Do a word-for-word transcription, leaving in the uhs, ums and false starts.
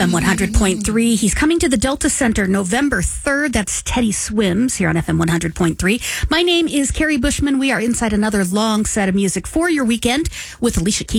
M one hundred point three. He's coming to the Delta Center November third. That's Teddy Swims here on F M one hundred point three. My name is Carrie Bushman. We are inside another long set of music for your weekend with Alicia Keys.